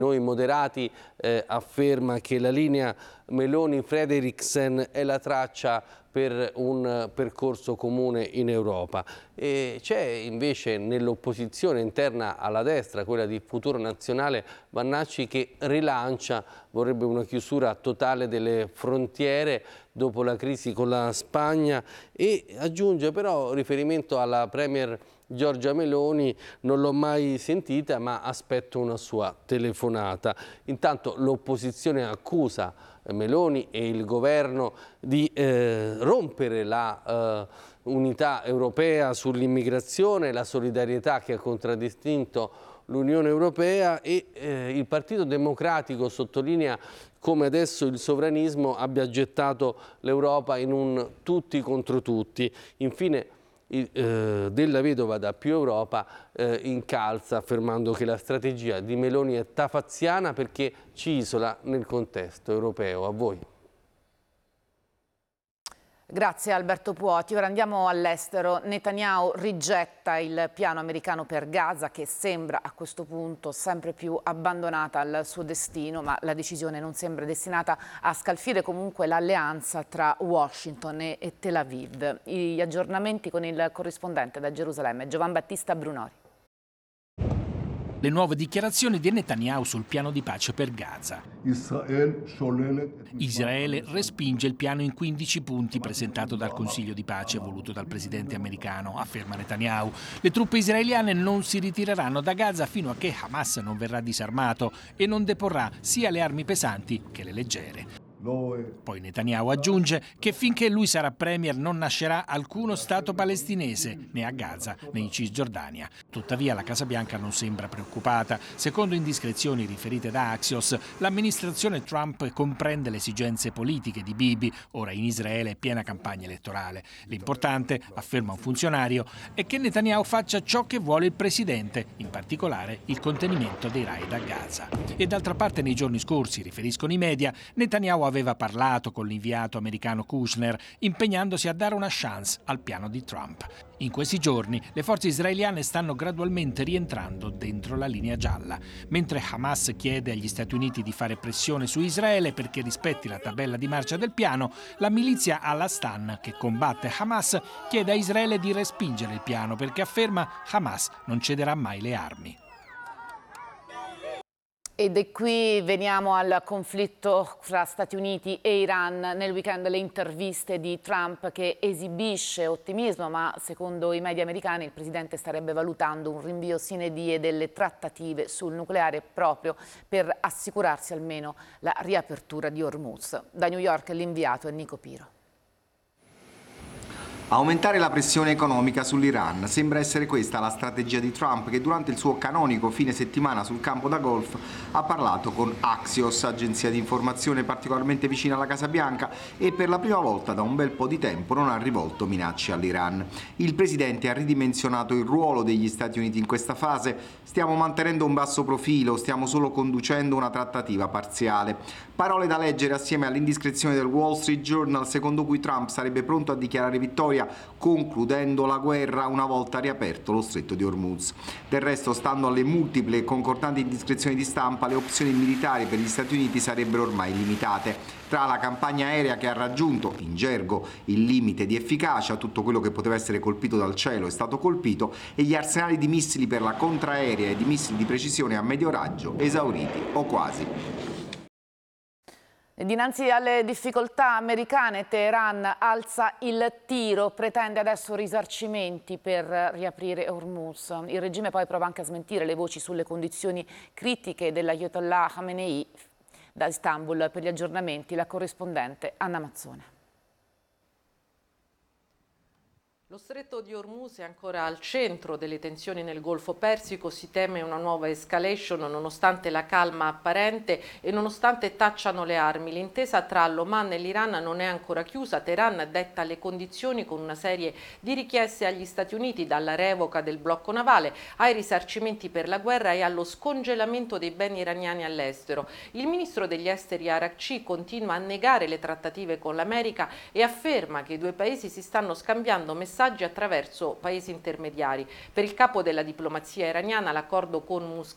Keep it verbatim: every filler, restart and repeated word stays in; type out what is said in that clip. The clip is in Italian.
Noi moderati eh, afferma che la linea Meloni-Frederiksen è la traccia per un percorso comune in Europa. C'è invece nell'opposizione interna alla destra, quella di Futuro Nazionale, Vannacci che rilancia, vorrebbe una chiusura totale delle frontiere dopo la crisi con la Spagna e aggiunge però riferimento alla Premier Giorgia Meloni, non l'ho mai sentita ma aspetto una sua telefonata. Intanto l'opposizione accusa Meloni e il governo di eh, rompere la eh, unità europea sull'immigrazione, la solidarietà che ha contraddistinto l'Unione Europea e eh, il Partito Democratico sottolinea come adesso il sovranismo abbia gettato l'Europa in un tutti contro tutti. Infine eh, Della Vedova da Più Europa eh, incalza affermando che la strategia di Meloni è tafaziana perché ci isola nel contesto europeo. A voi. Grazie Alberto Puoti. Ora andiamo all'estero. Netanyahu rigetta il piano americano per Gaza che sembra a questo punto sempre più abbandonata al suo destino, ma la decisione non sembra destinata a scalfire comunque l'alleanza tra Washington e Tel Aviv. Gli aggiornamenti con il corrispondente da Gerusalemme, Giovan Battista Brunori. Le nuove dichiarazioni di Netanyahu sul piano di pace per Gaza. Israele respinge il piano in quindici punti presentato dal Consiglio di pace voluto dal presidente americano, afferma Netanyahu. Le truppe israeliane non si ritireranno da Gaza fino a che Hamas non verrà disarmato e non deporrà sia le armi pesanti che le leggere. Poi Netanyahu aggiunge che finché lui sarà premier non nascerà alcuno Stato palestinese, né a Gaza né in Cisgiordania. Tuttavia la Casa Bianca non sembra preoccupata. Secondo indiscrezioni riferite da Axios, l'amministrazione Trump comprende le esigenze politiche di Bibi, ora in Israele è piena campagna elettorale. L'importante, afferma un funzionario, è che Netanyahu faccia ciò che vuole il presidente, in particolare il contenimento dei raid a Gaza. E d'altra parte nei giorni scorsi, riferiscono i media, Netanyahu aveva parlato con l'inviato americano Kushner, impegnandosi a dare una chance al piano di Trump. In questi giorni le forze israeliane stanno gradualmente rientrando dentro la linea gialla. Mentre Hamas chiede agli Stati Uniti di fare pressione su Israele perché rispetti la tabella di marcia del piano, la milizia Al-Astan, che combatte Hamas, chiede a Israele di respingere il piano perché afferma Hamas non cederà mai le armi. E da qui veniamo al conflitto fra Stati Uniti e Iran. Nel weekend le interviste di Trump che esibisce ottimismo, ma secondo i media americani il presidente starebbe valutando un rinvio sine die delle trattative sul nucleare proprio per assicurarsi almeno la riapertura di Hormuz. Da New York l'inviato è Nico Piro. Aumentare la pressione economica sull'Iran sembra essere questa la strategia di Trump, che durante il suo canonico fine settimana sul campo da golf ha parlato con Axios, agenzia di informazione particolarmente vicina alla Casa Bianca, e per la prima volta da un bel po' di tempo non ha rivolto minacce all'Iran. Il presidente ha ridimensionato il ruolo degli Stati Uniti in questa fase: stiamo mantenendo un basso profilo, stiamo solo conducendo una trattativa parziale. Parole da leggere assieme all'indiscrezione del Wall Street Journal, secondo cui Trump sarebbe pronto a dichiarare vittoria concludendo la guerra una volta riaperto lo stretto di Hormuz. Del resto, stando alle multiple e concordanti indiscrezioni di stampa, le opzioni militari per gli Stati Uniti sarebbero ormai limitate. Tra la campagna aerea che ha raggiunto, in gergo, il limite di efficacia, tutto quello che poteva essere colpito dal cielo è stato colpito, e gli arsenali di missili per la contraerea e di missili di precisione a medio raggio esauriti o quasi. Dinanzi alle difficoltà americane, Teheran alza il tiro, pretende adesso risarcimenti per riaprire Hormuz. Il regime poi prova anche a smentire le voci sulle condizioni critiche dell'Ayatollah Khamenei. Da Istanbul per gli aggiornamenti la corrispondente Anna Mazzone. Lo stretto di Hormuz è ancora al centro delle tensioni nel Golfo Persico, si teme una nuova escalation nonostante la calma apparente e nonostante tacciano le armi. L'intesa tra l'Oman e l'Iran non è ancora chiusa, Teheran detta le condizioni con una serie di richieste agli Stati Uniti, dalla revoca del blocco navale ai risarcimenti per la guerra e allo scongelamento dei beni iraniani all'estero. Il ministro degli esteri Arakci continua a negare le trattative con l'America e afferma che i due paesi si stanno scambiando messaggi attraverso paesi intermediari. Per il capo della diplomazia iraniana l'accordo con Muscat